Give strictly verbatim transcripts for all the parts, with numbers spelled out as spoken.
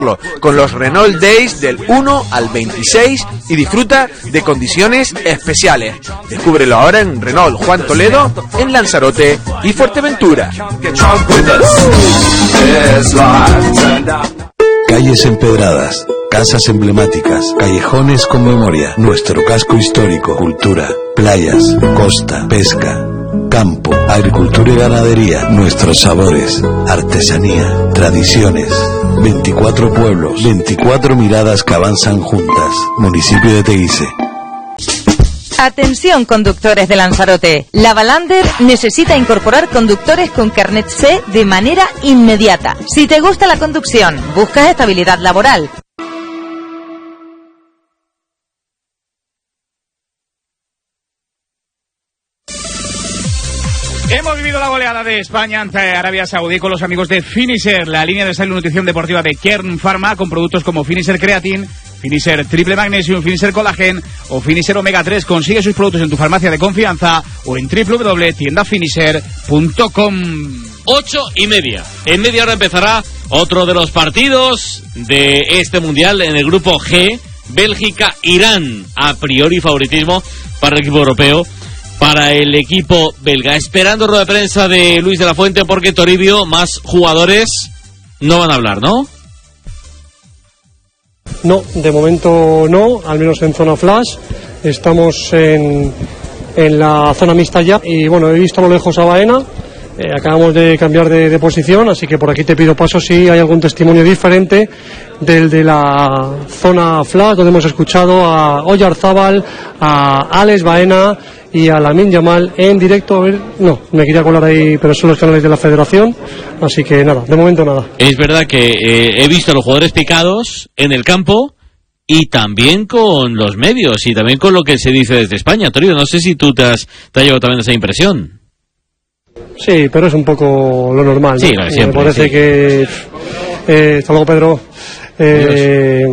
con los Renault Days del uno al veintiséis y disfruta de condiciones especiales. Descúbrelo ahora en Renault Juan Toledo, en Lanzarote y Fuerteventura. Calles empedradas, casas emblemáticas, callejones con memoria, nuestro casco histórico, cultura, playas, costa, pesca, campo, agricultura y ganadería, nuestros sabores, artesanía, tradiciones. veinticuatro pueblos, veinticuatro miradas que avanzan juntas. Municipio de Teguise. Atención, conductores de Lanzarote. La Balander necesita incorporar conductores con carnet C de manera inmediata. Si te gusta la conducción, buscas estabilidad laboral. Hemos vivido la goleada de España ante Arabia Saudí con los amigos de Finisher, la línea de salud y nutrición deportiva de Kern Pharma, con productos como Finisher Creatine, Finisher Triple Magnesium, Finisher Collagen o Finisher Omega tres. Consigue sus productos en tu farmacia de confianza o en w w w punto tienda finisher punto com. Ocho y media. En media hora empezará otro de los partidos de este mundial en el grupo G. Bélgica-Irán. A priori favoritismo para el equipo europeo. Para el equipo belga, esperando rueda de prensa de Luis de la Fuente, porque Toribio, más jugadores no van a hablar, ¿no? No, de momento no, al menos en zona flash. Estamos en, en la zona mixta ya. Y bueno, he visto a lo lejos a Baena. Eh, acabamos de cambiar de, de posición, así que por aquí te pido paso si hay algún testimonio diferente del de la zona flash, donde hemos escuchado a Oyarzábal, a Alex Baena y a Lamine Yamal en directo. A ver, no, me quería colar ahí, pero son los canales de la federación, así que nada, de momento nada. Es verdad que eh, he visto a los jugadores picados en el campo y también con los medios y también con lo que se dice desde España. Toribio, no sé si tú te has, te has llevado también esa impresión. Sí, pero es un poco lo normal, ¿no? Sí, lo de siempre, me parece sí. que eh, hasta luego, Pedro. Eh,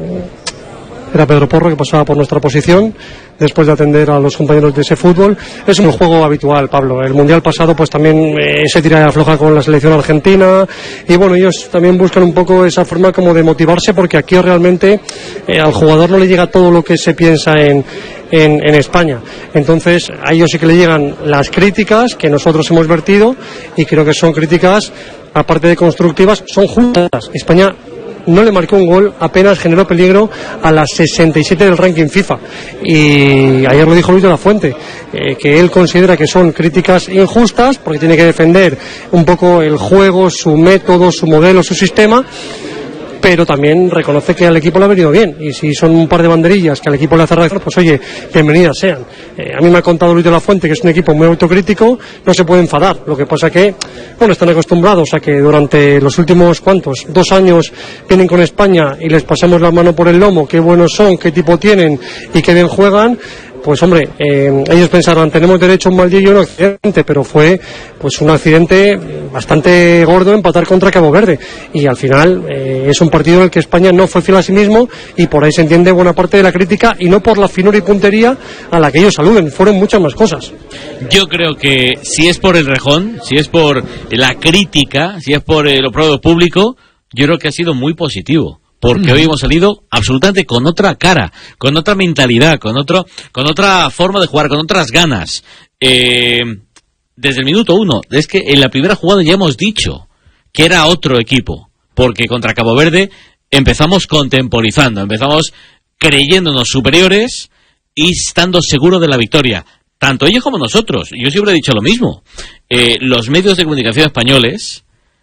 era Pedro Porro, que pasaba por nuestra posición después de atender a los compañeros de ese fútbol. Es un juego habitual, Pablo. El mundial pasado pues también eh, se tira de afloja con la selección argentina y bueno, ellos también buscan un poco esa forma como de motivarse, porque aquí realmente eh, al jugador no le llega todo lo que se piensa en, en, en España. Entonces a ellos sí que le llegan las críticas que nosotros hemos vertido, y creo que son críticas, aparte de constructivas, son justas. España no le marcó un gol, apenas generó peligro a las sesenta y siete del ranking FIFA. Y ayer lo dijo Luis de la Fuente, eh, que él considera que son críticas injustas, porque tiene que defender un poco el juego, su método, su modelo, su sistema, pero también reconoce que al equipo le ha venido bien, y si son un par de banderillas que al equipo le hace reaccionar, pues oye, bienvenidas sean. Eh, a mí me ha contado Luis de la Fuente que es un equipo muy autocrítico, no se puede enfadar. Lo que pasa que, bueno, están acostumbrados a que durante los últimos, ¿cuántos? Dos años vienen con España y les pasamos la mano por el lomo, qué buenos son, qué tipo tienen y qué bien juegan. Pues hombre, eh, ellos pensaron, tenemos derecho a un mal día y un accidente, pero fue pues un accidente bastante gordo empatar contra Cabo Verde, y al final eh, es un partido en el que España no fue fiel a sí mismo, y por ahí se entiende buena parte de la crítica, y no por la finura y puntería a la que ellos aluden, fueron muchas más cosas. Yo creo que si es por el rejón, si es por la crítica, si es por el oprobio público, yo creo que ha sido muy positivo. Porque hoy hemos salido absolutamente con otra cara, con otra mentalidad, con otro, con otra forma de jugar, con otras ganas. Eh, desde el minuto uno, es que en la primera jugada ya hemos dicho que era otro equipo, porque contra Cabo Verde empezamos contemporizando, empezamos creyéndonos superiores y estando seguros de la victoria. Tanto ellos como nosotros. Yo siempre he dicho lo mismo. Eh, los medios de comunicación españoles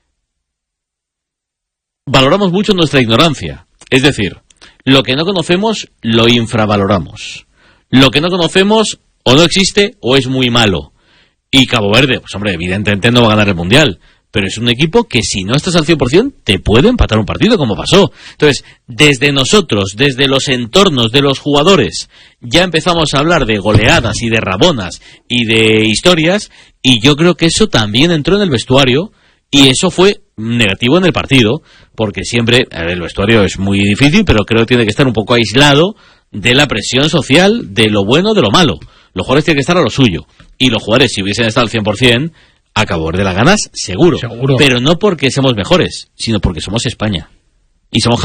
valoramos mucho nuestra ignorancia. Es decir, lo que no conocemos lo infravaloramos. Lo que no conocemos o no existe o es muy malo. Y Cabo Verde, pues hombre, evidentemente no va a ganar el Mundial, pero es un equipo que si no estás al cien por ciento te puede empatar un partido, como pasó. Entonces, desde nosotros, desde los entornos de los jugadores, ya empezamos a hablar de goleadas y de rabonas y de historias, y yo creo que eso también entró en el vestuario. Y eso fue negativo en el partido, porque siempre el vestuario es muy difícil, pero creo que tiene que estar un poco aislado de la presión social, de lo bueno, de lo malo. Los jugadores tienen que estar a lo suyo. Y los jugadores, si hubiesen estado al cien por ciento, a Cabo Verde la ganas, seguro. seguro. Pero no porque somos mejores, sino porque somos España. y somos